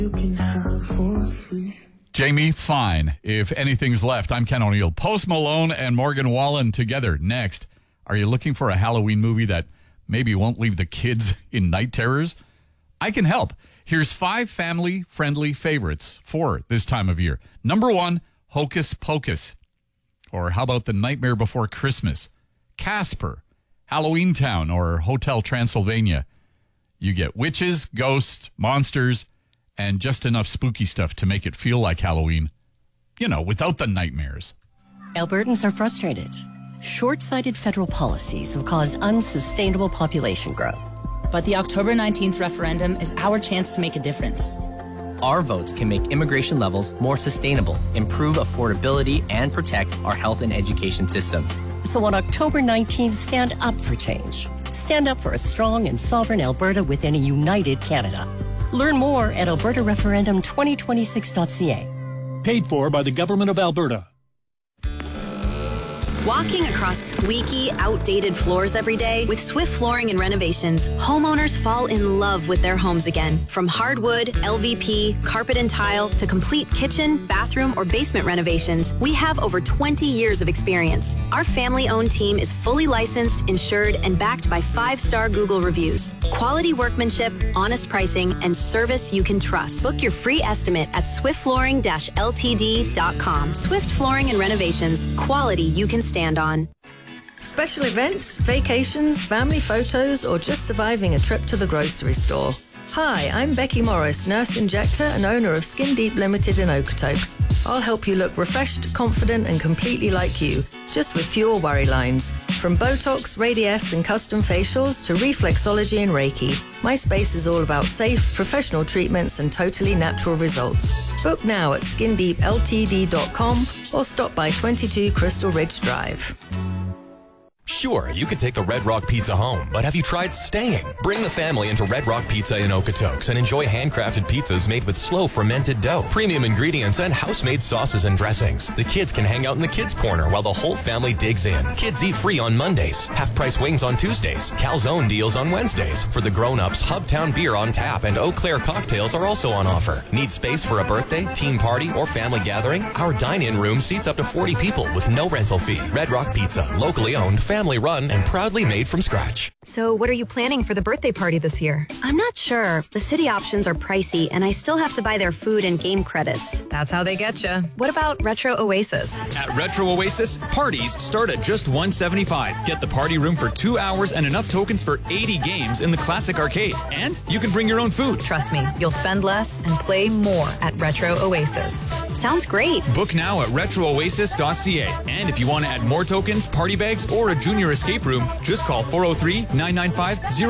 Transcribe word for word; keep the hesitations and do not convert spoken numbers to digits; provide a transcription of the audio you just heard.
Jamie, fine. If anything's left, I'm Ken O'Neill. Post Malone and Morgan Wallen together next. Are you looking for a Halloween movie that maybe won't leave the kids in night terrors? I can help. Here's five family-friendly favorites for this time of year. Number one, Hocus Pocus. Or how about The Nightmare Before Christmas? Casper, Halloween Town, or Hotel Transylvania. You get witches, ghosts, monsters, and just enough spooky stuff to make it feel like Halloween. You know, without the nightmares. Albertans are frustrated. Short-sighted federal policies have caused unsustainable population growth. But the October nineteenth referendum is our chance to make a difference. Our votes can make immigration levels more sustainable, improve affordability, and protect our health and education systems. So on October nineteenth, stand up for change. Stand up for a strong and sovereign Alberta within a united Canada. Learn more at alberta referendum twenty twenty-six dot c a. Paid for by the Government of Alberta. Walking across squeaky, outdated floors every day, with Swift Flooring and Renovations, homeowners fall in love with their homes again. From hardwood, L V P, carpet and tile, to complete kitchen, bathroom, or basement renovations, we have over twenty years of experience. Our family-owned team is fully licensed, insured, and backed by five-star Google reviews. Quality workmanship, honest pricing, and service you can trust. Book your free estimate at swift flooring dash l t d dot com. Swift Flooring and Renovations, quality you can stand on. Special events, vacations, family photos, or just surviving a trip to the grocery store. Hi, I'm Becky Morris, nurse injector and owner of Skin Deep Limited in Okotoks. I'll help you look refreshed, confident, and completely like you, just with fewer worry lines. From Botox, Radiesse, and custom facials to reflexology and Reiki, my space is all about safe, professional treatments and totally natural results. Book now at skin deep l t d dot com or stop by twenty-two Crystal Ridge Drive. Sure, you could take the Red Rock Pizza home, but have you tried staying? Bring the family into Red Rock Pizza in Okotoks and enjoy handcrafted pizzas made with slow fermented dough, premium ingredients, and house-made sauces and dressings. The kids can hang out in the kids' corner while the whole family digs in. Kids eat free on Mondays, half-price wings on Tuesdays, calzone deals on Wednesdays. For the grown-ups, Hubtown beer on tap and Eau Claire cocktails are also on offer. Need space for a birthday, team party, or family gathering? Our dine-in room seats up to forty people with no rental fee. Red Rock Pizza, locally owned, family run, and proudly made from scratch. So what are you planning for the birthday party this year? I'm not sure. The city options are pricey, and I still have to buy their food and game credits. That's how they get you. What about Retro Oasis? At Retro Oasis, parties start at just one hundred seventy-five dollars. Get the party room for two hours and enough tokens for eighty games in the classic arcade. And you can bring your own food. Trust me, you'll spend less and play more at Retro Oasis. Sounds great. Book now at retro oasis dot c a. And if you want to add more tokens, party bags, or a junior escape room, just call four oh three, nine nine five, zero